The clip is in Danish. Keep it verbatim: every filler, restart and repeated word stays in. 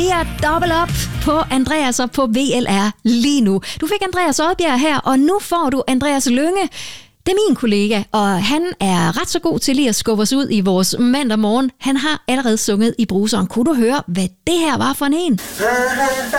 er dobbelt op på Andreas og på V L R lige nu. Du fik Andreas Odbjerg her, og nu får du Andreas Lynge. Det er min kollega, og han er ret så god til lige at skubbe os ud i vores mandag morgen. Han har allerede sunget i bruseren. Kunne du høre, hvad det her var for en?